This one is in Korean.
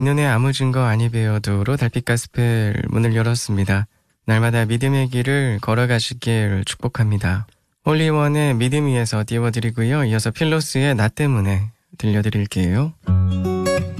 눈에 아무 증거 아니 배어도로 달빛 가스펠 문을 열었습니다. 날마다 믿음의 길을 걸어가시길 축복합니다. 홀리원의 믿음 위에서 띄워드리고요. 이어서 필로스의 나 때문에 들려드릴게요.